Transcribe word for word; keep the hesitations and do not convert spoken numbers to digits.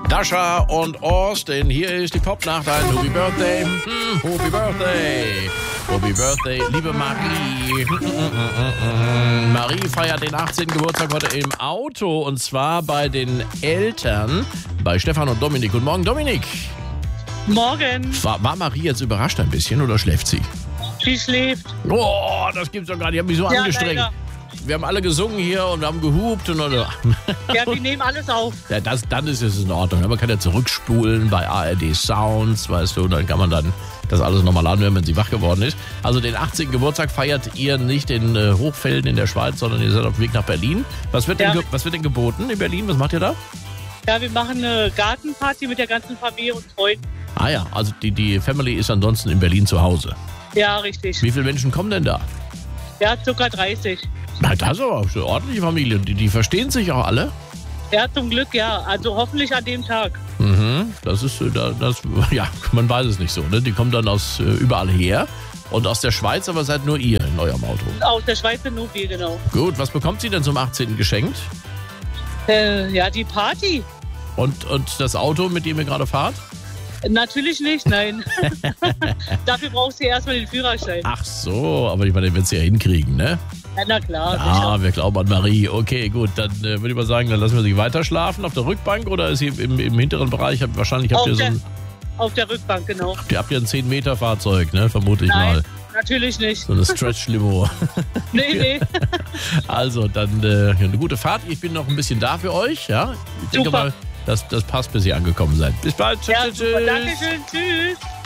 Dasha und Austin, hier ist die Popnacht, ein Happy Birthday, hm, Happy Birthday, Happy Birthday, liebe Marie. Marie feiert den achtzehnten Geburtstag heute im Auto und zwar bei den Eltern, bei Stefan und Dominik. Guten Morgen, Dominik. Morgen. War, war Marie jetzt überrascht ein bisschen oder schläft sie? Sie schläft. Oh, das gibt's doch gar nicht, ich habe mich so Ja, angestrengt. leider. Wir haben alle gesungen hier und haben gehupt und oder. Ja, wir nehmen alles auf. Ja, das, dann ist es in Ordnung. Man kann ja zurückspulen bei A R D Sounds, weißt du, dann kann man dann das alles nochmal anhören, wenn sie wach geworden ist. Also den achtzehnten Geburtstag feiert ihr nicht in äh, Hochfelden in der Schweiz, sondern ihr seid auf dem Weg nach Berlin. Was wird, Ja. denn, ge- was wird denn geboten in Berlin? Was macht ihr da? Ja, wir machen eine Gartenparty mit der ganzen Familie und Freunden. Ah ja, also die, die Family ist ansonsten in Berlin zu Hause. Ja, richtig. Wie viele Menschen kommen denn da? Ja, ca. dreißig. Na, das ist aber eine ordentliche Familie. Die, die verstehen sich auch alle. Ja, zum Glück, ja. Also hoffentlich an dem Tag. Mhm, das ist, äh, da- das, ja, man weiß es nicht so, ne? Die kommen dann aus äh, überall her und aus der Schweiz, aber seid nur ihr in eurem Auto. Aus der Schweiz sind nur wir, genau. Gut, was bekommt sie denn zum achtzehnten geschenkt? Äh, ja, die Party. Und, und das Auto, mit dem ihr gerade fahrt? Natürlich nicht, nein. Dafür brauchst du erstmal den Führerschein. Ach so, aber ich meine, den wird sie ja hinkriegen, ne? Ja, na klar, Ah, sicher. wir glauben an Marie. Okay, gut, dann äh, würde ich mal sagen, dann lassen wir sie weiter schlafen auf der Rückbank oder ist sie im, im hinteren Bereich? Hab- Wahrscheinlich habt Auf ihr so der, ein, auf der Rückbank, genau. habt ihr, habt ihr ein zehn Meter Fahrzeug, ne? Vermute ich Nein, mal. natürlich nicht. So eine Stretch-Limo. Nee, nee. Also, dann äh, eine gute Fahrt. Ich bin noch ein bisschen da für euch, ja? Ich denke Super. mal, das, das passt, bis ihr angekommen seid. Bis bald. Tschüss, Ja, tschüss, super. tschüss. Dankeschön. Tschüss.